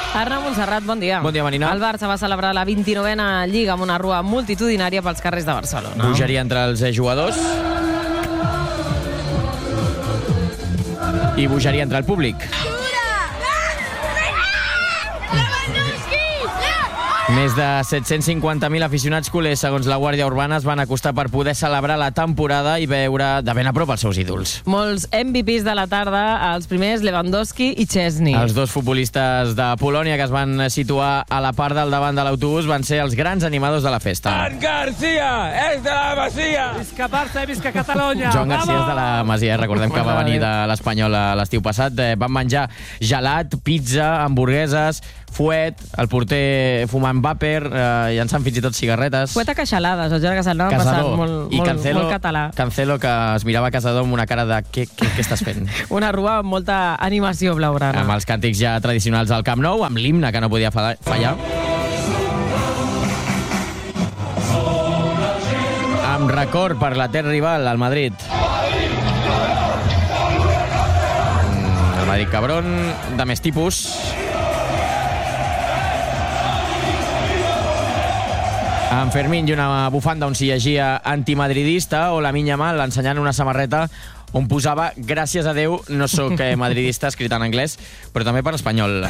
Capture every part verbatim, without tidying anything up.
Arnau Montserrat, bon dia. Bon dia, Marina. El Barça va celebrar la vint-i-novena Lliga amb una rua multitudinària pels carrers de Barcelona. Bogeria entre els jugadors i bogeria entre el públic. Més de set-cents cinquanta mil aficionats culers, segons la Guàrdia Urbana, es van acostar per poder celebrar la temporada i veure de ben a prop els seus ídols. Molts M V Ps de la tarda, els primers Lewandowski i Chesney. Els dos futbolistes de Polònia que es van situar a la part del davant de l'autobús van ser els grans animadors de la festa. Joan Garcia, és de la Masia! Visca Barça i visca Catalunya! Joan Garcia és de la Masia, recordem que va venir de l'Espanyol l'estiu passat. Van menjar gelat, pizza, hamburgueses, fuet, el porter fumant vàper, eh, llançant fins i tot cigarretes. Fuet a queixalades, el Gerard Casador ha passat molt, I molt, Cancelo, molt català. Cancelo, que es mirava Casador amb una cara de què, què, què estàs fent? Una rua amb molta animació blaugrana. Amb els càntics ja tradicionals al Camp Nou, amb l'himne que no podia fallar. Amb record per l'etern rival, el Madrid. El Madrid cabron, de més tipus. En Fermín i una bufanda on s'hi llegia antimadridista, o la Lamine Yamal ensenyant una samarreta on posava gràcies a Déu, no sóc madridista, escrit en anglès, però també per espanyol.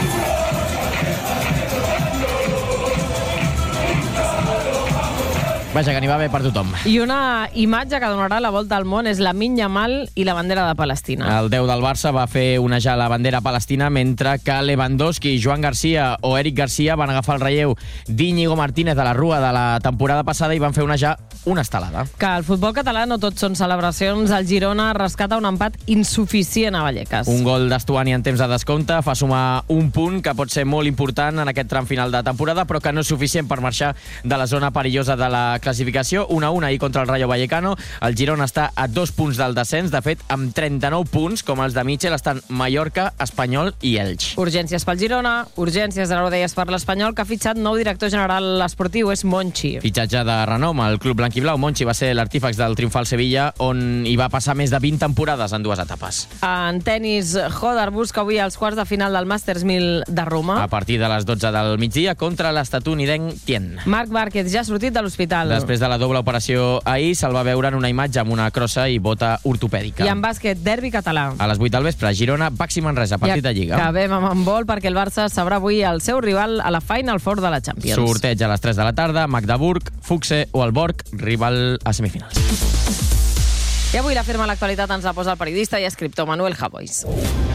Vaja, que n'hi va bé per tothom. I una imatge que donarà la volta al món és la Lamine Yamal i la bandera de Palestina. El deu del Barça va fer onejar la bandera palestina, mentre que Lewandowski, Joan Garcia o Eric Garcia van agafar el relleu d'Íñigo Martínez de la Rua de la temporada passada i van fer onejar una estelada. Que al futbol català no tot són celebracions. El Girona rescata un empat insuficient a Vallecas. Un gol d'Estuani en temps de descompte fa sumar un punt que pot ser molt important en aquest tram final de temporada, però que no és suficient per marxar de la zona perillosa de la classificació. un a un ahir contra el Rayo Vallecano. El Girona està a dos punts del descens. De fet, amb trenta-nou punts, com els de Mitchell, estan Mallorca, Espanyol i Elx. Urgències pel Girona, urgències, ara ho deies, per l'Espanyol, que ha fitxat nou director general esportiu, és Monchi. Fitxatge de renom al club blanquiblau. Monchi va ser l'artífex del triomfal Sevilla, on hi va passar més de vint temporades en dues etapes. En tenis, Hodar busca avui els quarts de final del Masters mil de Roma. A partir de les dotze del migdia, contra l'estatunidenc Tien. Marc Márquez ja ha sortit de l'hospital. Després de la doble operació ahir, se'l va veure en una imatge amb una crossa i bota ortopèdica. I en bàsquet, derbi català. A les vuit del vespre, Girona, Baxi Manresa, partit de Lliga. I acabem amb handbol, perquè el Barça sabrà avui el seu rival a la Final Four de la Champions. Sorteig a les tres de la tarda, Magdeburg, Fuxe o el Borg, rival a semifinals. I avui la firma a l'actualitat ens la posa el periodista i escriptor Manuel Javois.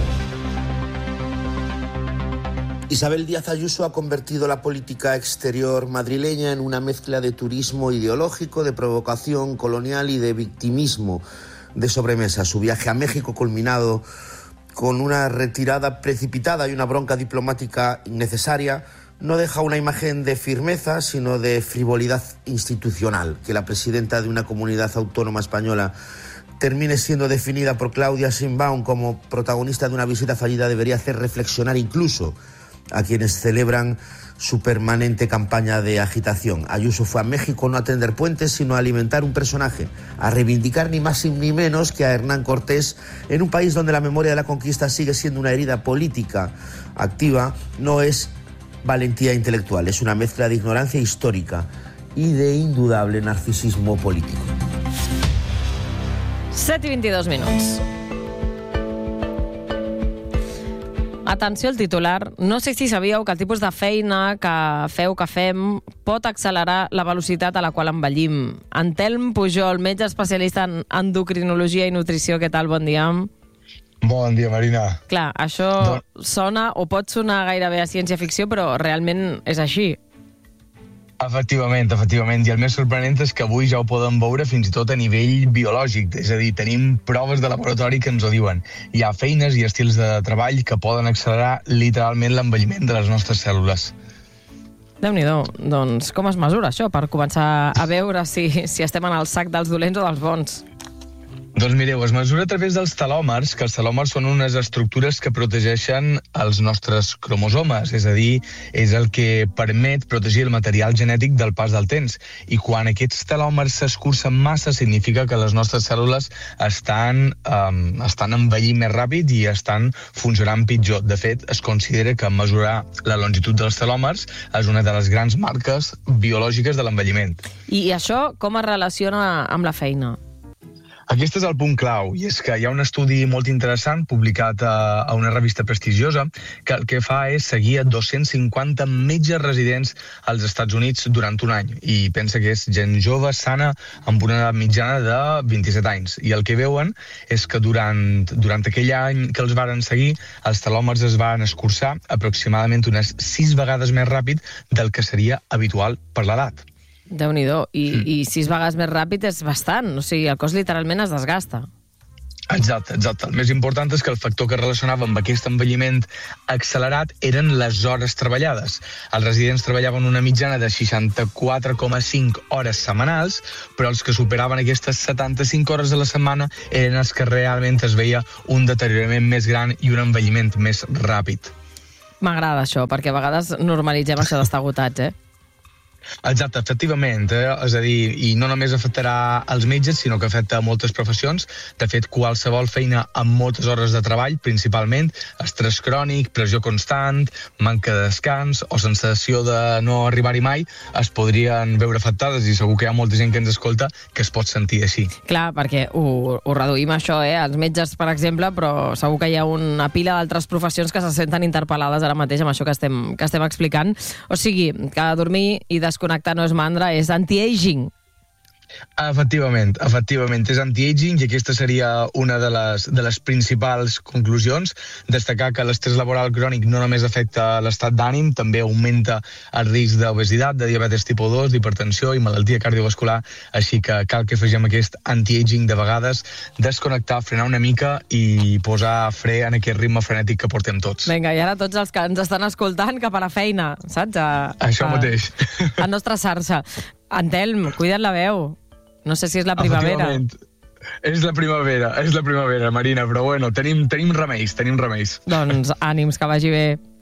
Isabel Díaz Ayuso ha convertido la política exterior madrileña en una mezcla de turismo ideológico, de provocación colonial y de victimismo de sobremesa. Su viaje a México, culminado con una retirada precipitada y una bronca diplomática innecesaria, no deja una imagen de firmeza, sino de frivolidad institucional. Que la presidenta de una comunidad autónoma española termine siendo definida por Claudia Sheinbaum como protagonista de una visita fallida debería hacer reflexionar incluso a quienes celebran su permanente campaña de agitación. Ayuso fue a México no a tender puentes, sino a alimentar un personaje, a reivindicar ni más ni menos que a Hernán Cortés en un país donde la memoria de la conquista sigue siendo una herida política activa. No es valentía intelectual, es una mezcla de ignorancia histórica y de indudable narcisismo político. set i vint-i-dos minuts. Atenció al titular. No sé si sabíeu que el tipus de feina que feu, que fem, pot accelerar la velocitat a la qual envellim. Antelm Pujol, metge especialista en endocrinologia i nutrició. Què tal? Bon dia. Bon dia, Marina. Clar, això sona o pot sonar gairebé a ciència-ficció, però realment és així. Efectivament, efectivament. I el més sorprenent és que avui ja ho podem veure fins i tot a nivell biològic. És a dir, tenim proves de laboratori que ens ho diuen. Hi ha feines i estils de treball que poden accelerar literalment l'envelliment de les nostres cèl·lules. Déu-n'hi-do. Doncs com es mesura això per començar a veure si, si estem en el sac dels dolents o dels bons? Doncs mireu, es mesura a través dels telòmers, que els telòmers són unes estructures que protegeixen els nostres cromosomes, és a dir, és el que permet protegir el material genètic del pas del temps. I quan aquests telòmers s'escurcen massa, significa que les nostres cèl·lules estan, um, estan envellint més ràpid i estan funcionant pitjor. De fet, es considera que mesurar la longitud dels telòmers és una de les grans marques biològiques de l'envelliment. I això com es relaciona amb la feina? Aquest és el punt clau, i és que hi ha un estudi molt interessant publicat a, a una revista prestigiosa que el que fa és seguir a dos-cents cinquanta metges residents als Estats Units durant un any. I pensa que és gent jove, sana, amb una edat mitjana de vint-i-set anys. I el que veuen és que durant, durant aquell any que els varen seguir, els telòmers es van escurçar aproximadament unes sis vegades més ràpid del que seria habitual per l'edat. Déu-n'hi-do. I, mm. I sis vegades més ràpid és bastant. O sigui, el cos literalment es desgasta. Exacte, exacte. El més important és que el factor que relacionava amb aquest envelliment accelerat eren les hores treballades. Els residents treballaven una mitjana de seixanta-quatre coma cinc hores setmanals, però els que superaven aquestes setanta-cinc hores a la setmana eren els que realment es veia un deteriorament més gran i un envelliment més ràpid. M'agrada això, perquè a vegades normalitzem això d'estar agotats, eh? Exacte, efectivament, eh? És a dir, i no només afectarà els metges, sinó que afecta a moltes professions. De fet, qualsevol feina amb moltes hores de treball, principalment, estrès crònic, pressió constant, manca de descans o sensació de no arribar-hi mai, es podrien veure afectades, i segur que hi ha molta gent que ens escolta que es pot sentir així. Clar, perquè ho, ho reduïm això, eh? Els metges, per exemple, però segur que hi ha una pila d'altres professions que se senten interpel·lades ara mateix amb això que estem, que estem explicant. O sigui, que dormir i desconnectar no és mandra, és anti-aging. Efectivament, efectivament, és anti-aging, i aquesta seria una de les, de les principals conclusions. Destacar que l'estrès laboral crònic no només afecta l'estat d'ànim, també augmenta el risc d'obesitat, de diabetes tipus dos, d'hipertensió i malaltia cardiovascular, així que cal que afegim aquest anti-aging de vegades, desconnectar, frenar una mica i posar fre en aquest ritme frenètic que portem tots. Vinga, i ara tots els que ens estan escoltant cap a la feina, saps? A, Això a, mateix. A no estressar-se. Antelm, cuida't la veu. No sé si és la primavera. És la primavera, és la primavera, Marina, però bueno, tenim, tenim remeis, tenim remeis. Doncs ànims, que vagi bé.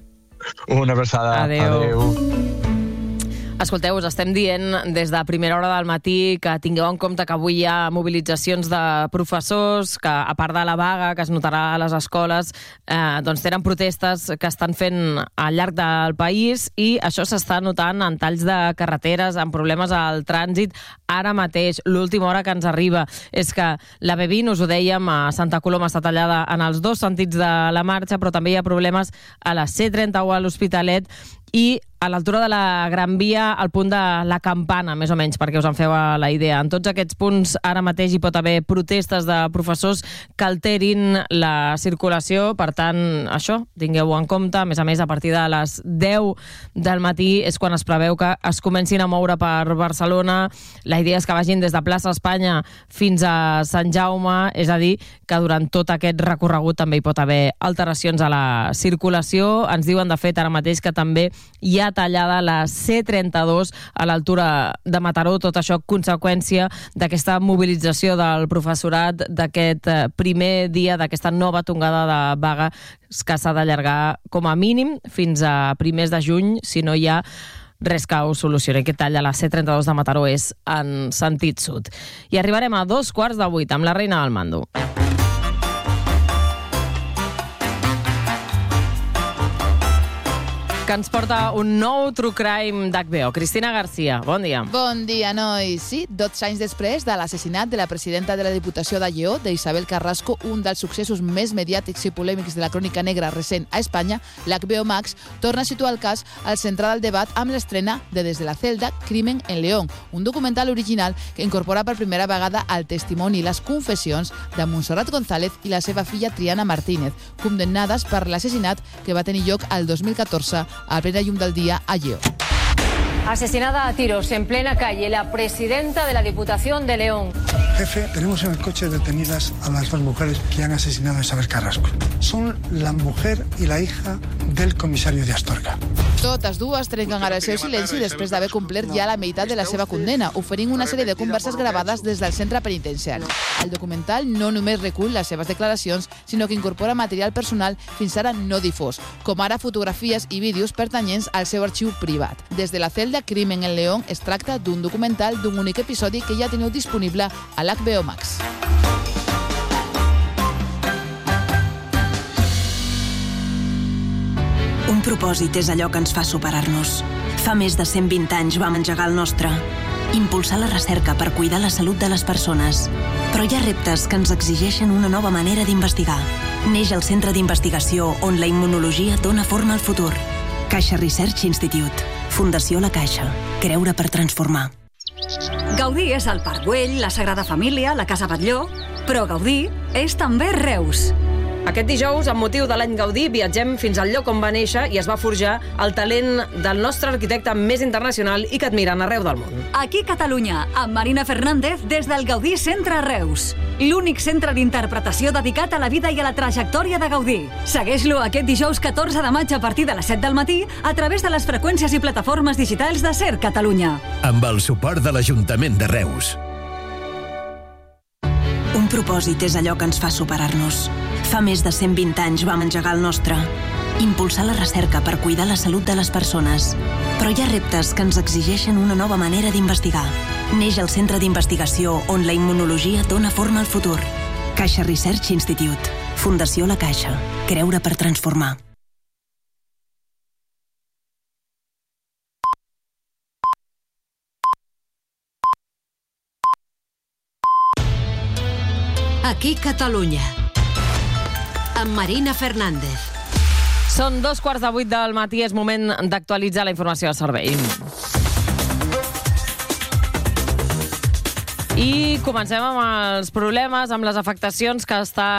Una abraçada. Adéu. Adéu. Escolteu, us estem dient des de primera hora del matí que tingueu en compte que avui hi ha mobilitzacions de professors, que a part de la vaga que es notarà a les escoles, eh, doncs tenen protestes que estan fent al llarg del país, i això s'està notant en talls de carreteres, en problemes al trànsit. Ara mateix, l'última hora que ens arriba és que la B vint, us ho dèiem, a Santa Coloma està tallada en els dos sentits de la marxa, però també hi ha problemes a la C trenta-u a l'Hospitalet i a l'altura de la Gran Via, al punt de la Campana, més o menys, perquè us en feu la idea. En tots aquests punts ara mateix hi pot haver protestes de professors que alterin la circulació. Per tant, això, tingueu en compte. A més a més, a partir de les deu del matí és quan es preveu que es comencin a moure per Barcelona. La idea és que vagin des de plaça Espanya fins a Sant Jaume, és a dir, que durant tot aquest recorregut també hi pot haver alteracions a la circulació. Ens diuen, de fet, ara mateix que també hi ha tallada la C trenta-dos a l'altura de Mataró. Tot això conseqüència d'aquesta mobilització del professorat d'aquest primer dia d'aquesta nova tongada de vaga que s'ha d'allargar com a mínim fins a primers de juny, si no hi ha res que ho solucioni. Aquest tall a la C trenta-dos de Mataró és en sentit sud. I arribarem a dos quarts de vuit amb la Reina del Mando. Que ens porta un nou True Crime d'H B O. Cristina Garcia, bon dia. Bon dia, nois. Sí, dotze anys després de l'assassinat de la presidenta de la Diputació de Lleó, d'Isabel Carrasco, un dels successos més mediàtics i polèmics de la crònica negra recent a Espanya, l'H B O Max torna a situar el cas al centre del debat amb l'estrena de Des de la celda, Crimen en León, un documental original que incorpora per primera vegada el testimoni i les confessions de Montserrat González i la seva filla Triana Martínez, condemnades per l'assassinat que va tenir lloc el dos mil catorze a plena llum del día a Lleó. Asesinada a tiros en plena calle la presidenta de la Diputación de León. Jefe, tenemos en el coche detenidas a las dos mujeres que han asesinado a Isabel Carrasco. Son la mujer y la hija del comisario de Astorga. Totes dues trenquen ara el seu silenci després d'haver complert ja la meitat de la seva condena, oferint una sèrie de converses gravades des del centre penitenciari. El documental no només recull les seves declaracions, sinó que incorpora material personal fins ara no difós, com ara fotografies i vídeos pertanyents al seu arxiu privat. Des de la celda Crimen en León es tracta d'un documental d'un únic episodi que ja teniu disponible a l'H B O Max. Un propòsit és allò que ens fa superar-nos. Fa més de cent vint anys vam engegar el nostre. Impulsar la recerca per cuidar la salut de les persones. Però hi ha reptes que ens exigeixen una nova manera d'investigar. Neix el centre d'investigació on la immunologia dona forma al futur. Caixa Research Institute. Fundació La Caixa. Creure per transformar. Gaudí és el Parc Güell, la Sagrada Família, la Casa Batlló, però Gaudí és també Reus. Aquest dijous, amb motiu de l'any Gaudí, viatgem fins al lloc on va néixer i es va forjar el talent del nostre arquitecte més internacional i que admiren arreu del món. Aquí Catalunya, amb Marina Fernández des del Gaudí Centre Reus. L'únic centre d'interpretació dedicat a la vida i a la trajectòria de Gaudí. Segueix-lo aquest dijous catorze de maig a partir de les set del matí a través de les freqüències i plataformes digitals de Ser Catalunya. Amb el suport de l'Ajuntament de Reus. Un propòsit és allò que ens fa superar-nos. Fa més de cent vint anys vam engegar el nostre. Impulsar la recerca per cuidar la salut de les persones. Però hi ha reptes que ens exigeixen una nova manera d'investigar. Neix el centre d'investigació on la immunologia dona forma al futur. Caixa Research Institute. Fundació La Caixa. Creure per transformar. Aquí Catalunya, amb Marina Fernández. Són dos quarts de vuit del matí, és moment d'actualitzar la informació del servei. I comencem amb els problemes, amb les afectacions que està